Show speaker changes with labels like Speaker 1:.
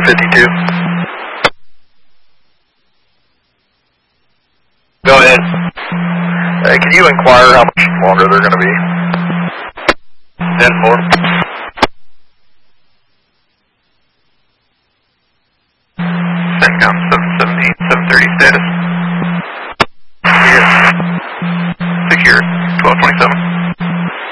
Speaker 1: 252. Go ahead. Hey, can you inquire how much longer they're going to be? 10-4.